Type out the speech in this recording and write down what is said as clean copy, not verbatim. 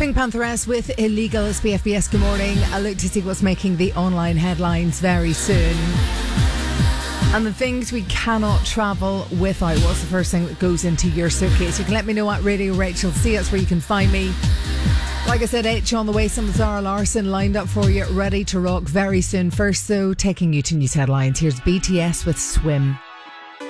Pink Pantheress with Illegal is BFBS. Good morning. I look to see what's making the online headlines very soon. And the things we cannot travel without. What's the first thing that goes into your suitcase? You can let me know at Radio Rachel C. That's where you can find me. Like I said, H on the way. Some Zara Larsson lined up for you, ready to rock very soon. First, though, taking you to news headlines. Here's BTS with Swim.